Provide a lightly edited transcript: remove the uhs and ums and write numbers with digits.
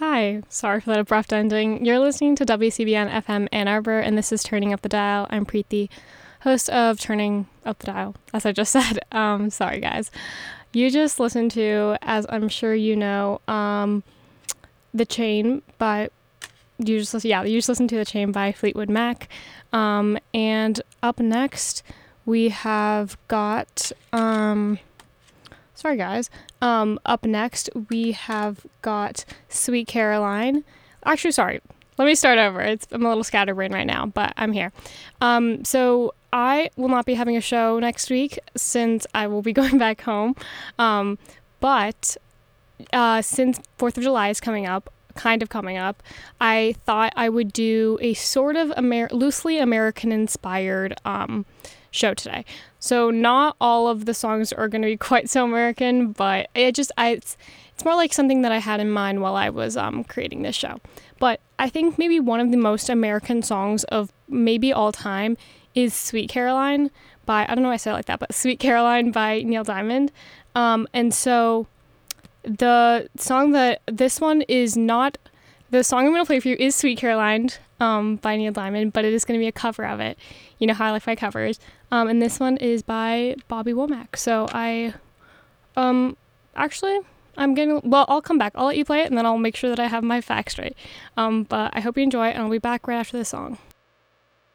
Hi, sorry for that abrupt ending. You're listening to WCBN FM Ann Arbor, and this is Turning Up the Dial. I'm Preeti, host of Turning Up the Dial, as I just said. Sorry, guys. You just listened to, as I'm sure you know, The Chain by... You just listened to The Chain by Fleetwood Mac. And up next, we have got... Sorry, guys. Up next, we have got Sweet Caroline. Actually, sorry. Let me start over. I'm a little scatterbrained right now, but I'm here. So I will not be having a show next week since I will be going back home. But since 4th of July is coming up, I thought I would do a sort of loosely American-inspired show today. So not all of the songs are going to be quite so American, but it's more like something that I had in mind while I was creating this show. But I think maybe one of the most American songs of maybe all time is Sweet Caroline by, I don't know why I said it like that, but Sweet Caroline by Neil Diamond. And so the song I'm going to play for you is Sweet Caroline by Neil Diamond, but it is going to be a cover of it. You know how I like my covers. And this one is by Bobby Womack. So I'll come back. I'll let you play it, and then I'll make sure that I have my facts straight. But I hope you enjoy it, and I'll be back right after this song.